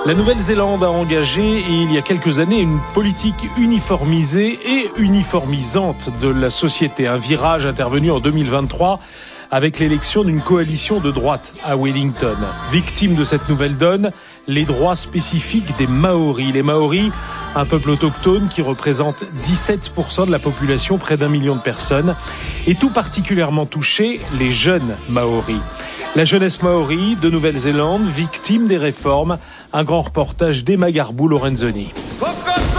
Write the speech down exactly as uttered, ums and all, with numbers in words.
La Nouvelle-Zélande a engagé, il y a quelques années, une politique uniformisée et uniformisante de la société. Un virage intervenu en deux mille vingt-trois avec l'élection d'une coalition de droite à Wellington. Victime de cette nouvelle donne, les droits spécifiques des Maoris. Les Maoris, un peuple autochtone qui représente dix-sept pour cent de la population, près d'un million de personnes, et tout particulièrement touché, les jeunes Maoris. La jeunesse Maori de Nouvelle-Zélande, victime des réformes. Un grand reportage d'Emma Garbou Lorenzoni.